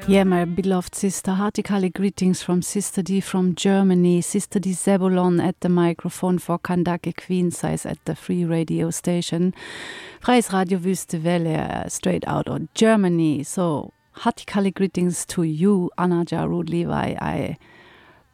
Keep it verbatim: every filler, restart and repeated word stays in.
Yeah, my beloved sister, heartily greetings from Sister D from Germany, Sister D Zebulon at the microphone for Kandake Queen Size at the free radio station. Freies Radio Wüste Welle, straight out of Germany. So, heartily greetings to you, Anna Jarud Levi. I